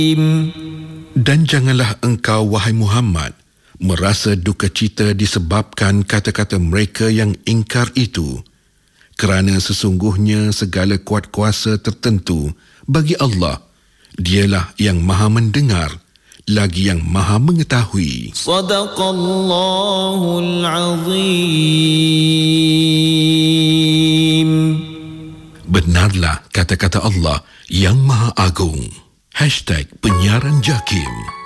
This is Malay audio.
Dan janganlah engkau, wahai Muhammad, merasa duka cita disebabkan kata-kata mereka yang ingkar itu, kerana sesungguhnya segala kuat kuasa tertentu bagi Allah. Dialah yang Maha mendengar lagi yang Maha mengetahui. Sadaqallahul Azim. Benarlah kata-kata Allah yang Maha Agung. #penyiaran Jakim.